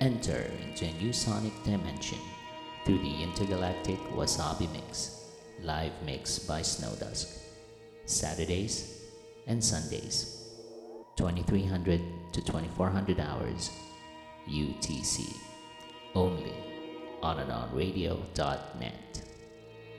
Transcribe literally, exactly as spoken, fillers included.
Enter into a new sonic dimension through the intergalactic Wasabi Mix, live mix by Snowdusk. Saturdays and Sundays, twenty-three hundred to twenty-four hundred hours U T C, only on and on radio dot net.